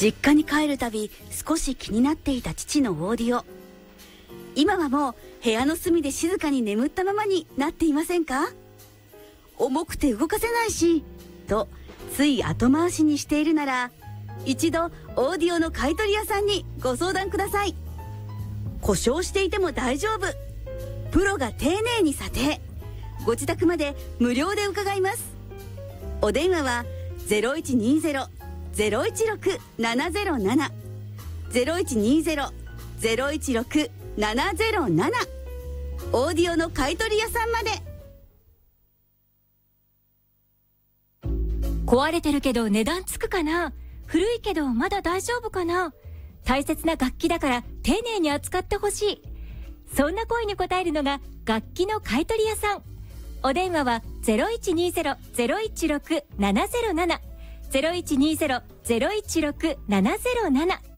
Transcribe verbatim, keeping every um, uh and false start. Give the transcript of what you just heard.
実家に帰るたび少し気になっていた父のオーディオ。今はもう部屋の隅で静かに眠ったままになっていませんか？重くて動かせないしとつい後回しにしているなら、一度オーディオの買い取り屋さんにご相談ください。故障していても大丈夫、プロが丁寧に査定、ご自宅まで無料で伺います。お電話は ゼロいちにゼロ ゼロいちろく ななゼロなな ゼロいちにゼロ ゼロいちろく ななゼロなな、オーディオの買い取り屋さんまで。 壊れてるけど値段つくかな、古いけどまだ大丈夫かな、大切な楽器だから丁寧に扱ってほしい、そんな声に応えるのが楽器の買い取り屋さん。お電話は ゼロいちにゼロ ゼロいちろく ななゼロなな ゼロいちにゼロ ゼロいちろく ななゼロなな